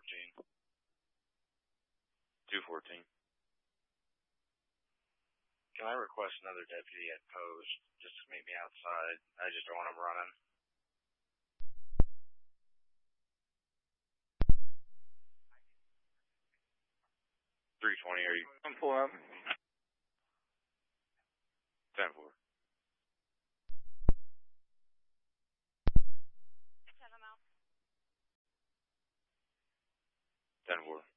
214. Can I request another deputy at post just to meet me outside? I just don't want him running. 320, are you? I'm pulling up. 10-4. Check him out. 10-4.